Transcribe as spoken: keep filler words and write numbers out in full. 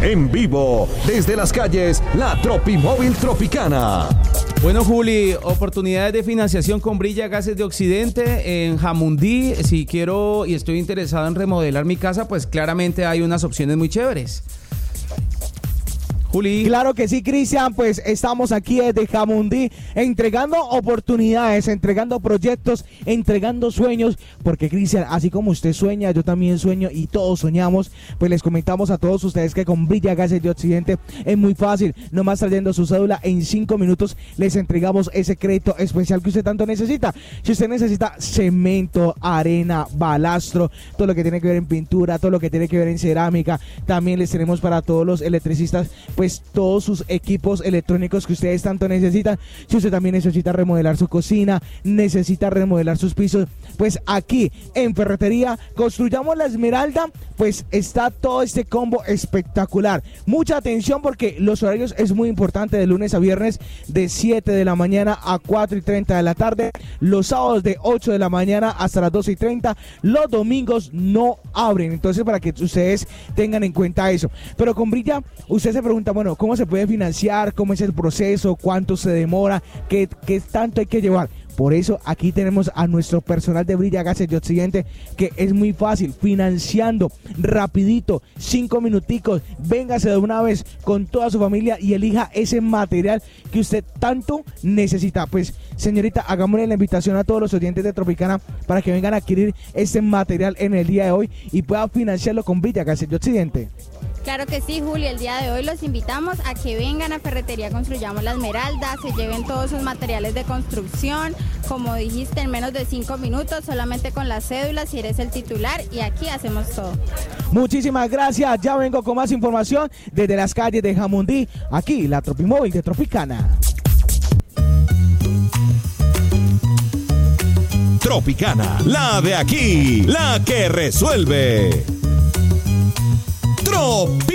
en vivo desde las calles La Tropimóvil Tropicana. Bueno, Juli, oportunidades de financiación con Brilla Gases de Occidente en Jamundí. Si quiero y estoy interesado en remodelar mi casa, pues claramente hay unas opciones muy chéveres. Juli. Claro que sí, Cristian, pues estamos aquí desde Jamundí entregando oportunidades, entregando proyectos, entregando sueños, porque Cristian, así como usted sueña, yo también sueño y todos soñamos. Pues les comentamos a todos ustedes que con Brilla Gases de Occidente es muy fácil, nomás trayendo su cédula en cinco minutos les entregamos ese crédito especial que usted tanto necesita. Si usted necesita cemento, arena, balastro, todo lo que tiene que ver en pintura, todo lo que tiene que ver en cerámica, también les tenemos para todos los electricistas, pues todos sus equipos electrónicos que ustedes tanto necesitan. Si usted también necesita remodelar su cocina, necesita remodelar sus pisos, pues aquí en Ferretería Construyamos La Esmeralda, pues está todo este combo espectacular. Mucha atención porque los horarios es muy importante, de lunes a viernes de siete de la mañana a cuatro y treinta de la tarde, los sábados de ocho de la mañana hasta las doce y treinta, los domingos no abren, entonces para que ustedes tengan en cuenta eso. Pero con Brilla, usted se pregunta, bueno, ¿cómo se puede financiar? ¿Cómo es el proceso? ¿Cuánto se demora? ¿Qué, qué tanto hay que llevar? Por eso aquí tenemos a nuestro personal de Brilla Gases de Occidente, que es muy fácil, financiando rapidito, cinco minuticos, véngase de una vez con toda su familia y elija ese material que usted tanto necesita. Pues señorita, hagámosle la invitación a todos los oyentes de Tropicana para que vengan a adquirir este material en el día de hoy y puedan financiarlo con Brilla Gases de Occidente. Claro que sí, Juli, el día de hoy los invitamos a que vengan a Ferretería Construyamos La Esmeralda, se lleven todos sus materiales de construcción, como dijiste, en menos de cinco minutos, solamente con la cédula si eres el titular, y aquí hacemos todo. Muchísimas gracias, ya vengo con más información desde las calles de Jamundí, aquí la Tropimóvil de Tropicana. Tropicana, la de aquí, la que resuelve. Tropi